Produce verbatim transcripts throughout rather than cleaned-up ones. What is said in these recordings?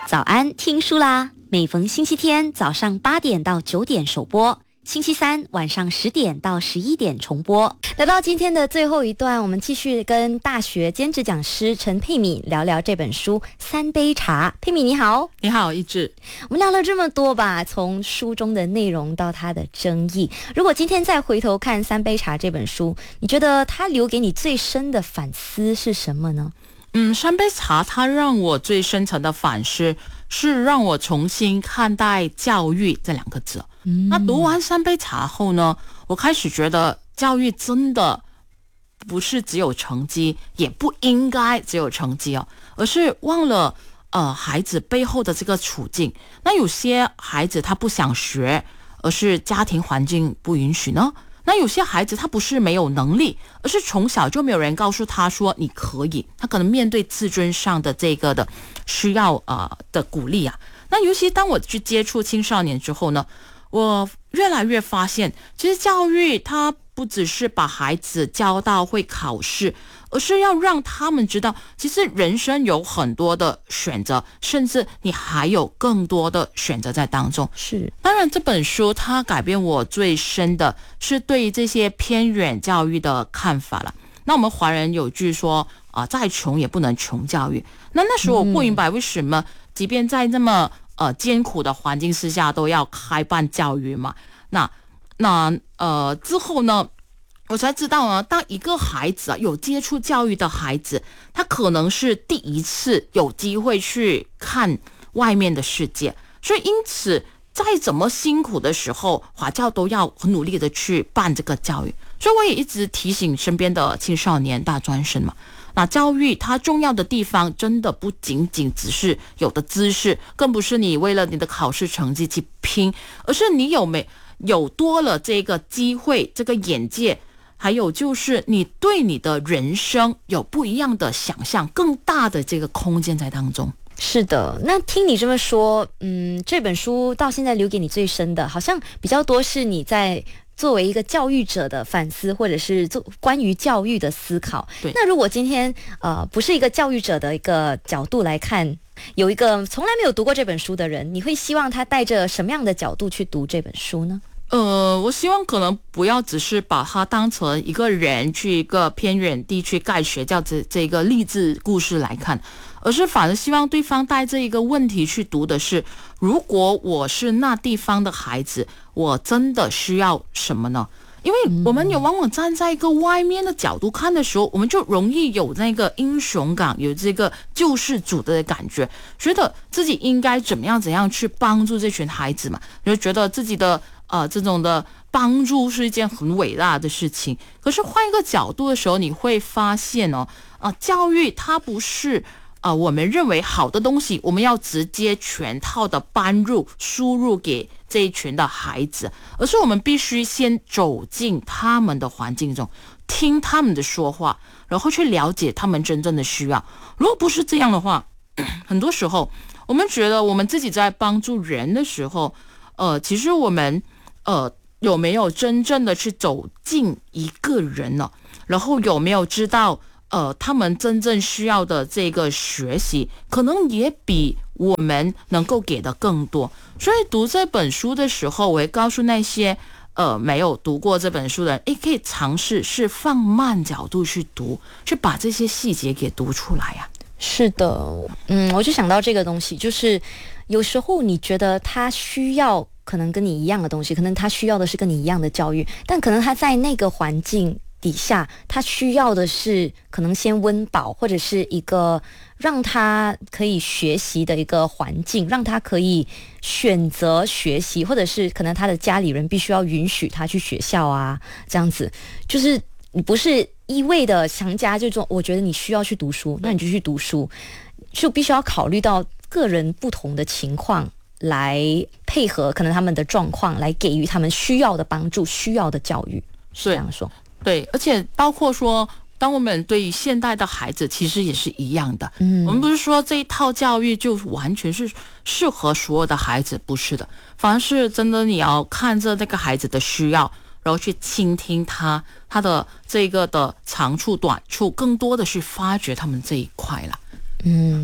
早安，听书啦！每逢星期天早上八点到九点首播，星期三晚上十点到十一点重播。来到今天的最后一段，我们继续跟大学兼职讲师陈佩敏聊聊这本书《三杯茶》。佩敏你好。 你好，一志。 我们聊了这么多吧，从书中的内容到它的争议。如果今天再回头看《三杯茶》这本书，你觉得它留给你最深的反思是什么呢？ 嗯，三杯茶它让我最深层的反思是让我重新看待教育这两个字。嗯，那读完三杯茶后呢，我开始觉得教育真的不是只有成绩，也不应该只有成绩哦，而是忘了呃孩子背后的这个处境。那有些孩子他不想学，而是家庭环境不允许呢。那有些孩子他不是没有能力，而是从小就没有人告诉他说你可以，他可能面对自尊上的这个的需要呃的鼓励啊。那尤其当我去接触青少年之后呢，我越来越发现，其实教育它不只是把孩子教到会考试，而是要让他们知道，其实人生有很多的选择，甚至你还有更多的选择在当中。 是， 当然这本书它改变我最深的是对这些偏远教育的看法了。那我们华人有句说啊、呃，再穷也不能穷教育。那那时候我不明白为什么，即便在那么呃艰苦的环境之下都要开办教育嘛。那那呃之后呢，我才知道呢，当一个孩子啊有接触教育的孩子，他可能是第一次有机会去看外面的世界，所以因此再怎么辛苦的时候，华教都要很努力的去办这个教育。所以我也一直提醒身边的青少年大专生嘛，那教育它重要的地方真的不仅仅只是有的知识，更不是你为了你的考试成绩去拼，而是你有没有多了这个机会，这个眼界，还有就是你对你的人生有不一样的想象，更大的这个空间在当中。 是的，那听你这么说，嗯，这本书到现在留给你最深的，好像比较多是你在作为一个教育者的反思，或者是做关于教育的思考。 对， 那如果今天呃不是一个教育者的一个角度来看，有一个从来没有读过这本书的人，你会希望他带着什么样的角度去读这本书呢？ 呃，我希望可能不要只是把它当成一个人去一个偏远地区盖学校这这个励志故事来看，而是反而希望对方带着一个问题去读的是，如果我是那地方的孩子，我真的需要什么呢？因为我们有往往站在一个外面的角度看的时候，我们就容易有那个英雄感，有这个救世主的感觉，觉得自己应该怎么样怎样去帮助这群孩子嘛，就觉得自己的呃这种的帮助是一件很伟大的事情。可是换一个角度的时候，你会发现哦，啊、呃，教育它不是啊、呃、我们认为好的东西，我们要直接全套的搬入输入给这一群的孩子，而是我们必须先走进他们的环境中，听他们的说话，然后去了解他们真正的需要。如果不是这样的话，很多时候我们觉得我们自己在帮助人的时候，呃，其实我们呃有没有真正的去走进一个人呢？然后有没有知道呃，他们真正需要的这个学习，可能也比我们能够给的更多。所以读这本书的时候，我会告诉那些呃没有读过这本书的人，也可以尝试是放慢角度去读，去把这些细节给读出来呀、啊。 是的，嗯，我就想到这个东西，就是有时候你觉得他需要可能跟你一样的东西，可能他需要的是跟你一样的教育，但可能他在那个环境底下，他需要的是可能先温饱，或者是一个让他可以学习的一个环境，让他可以选择学习，或者是可能他的家里人必须要允许他去学校啊，这样子，就是你不是一味的强加这种，我觉得你需要去读书，那你就去读书，就必须要考虑到个人不同的情况，来配合可能他们的状况，来给予他们需要的帮助，需要的教育，是这样说。 对，而且包括说，当我们对于现代的孩子其实也是一样的。嗯，我们不是说这一套教育就完全是适合所有的孩子，不是的，反而是真的你要看着那个孩子的需要，然后去倾听他他的这个的长处短处，更多的去发掘他们这一块了。 嗯，那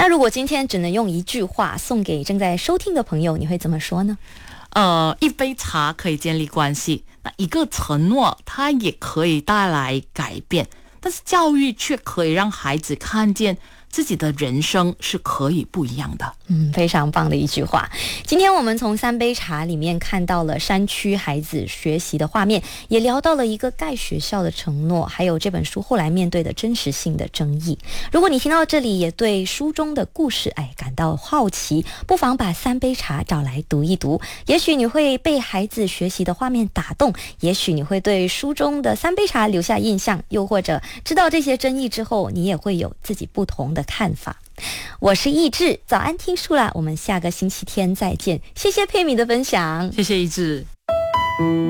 那如果今天只能用一句话送给正在收听的朋友，你会怎么说呢？ 呃，一杯茶可以建立关系，那一个承诺它也可以带来改变，但是教育却可以让孩子看见自己的人生是可以不一样的。 嗯，非常棒的一句话。今天我们从三杯茶里面看到了山区孩子学习的画面，也聊到了一个盖学校的承诺，还有这本书后来面对的真实性的争议。如果你听到这里也对书中的故事哎感到好奇，不妨把三杯茶找来读一读，也许你会被孩子学习的画面打动，也许你会对书中的三杯茶留下印象，又或者知道这些争议之后，你也会有自己不同的看法。我是易志，早安听书啦，我们下个星期天再见。谢谢佩米的分享， 谢谢易志。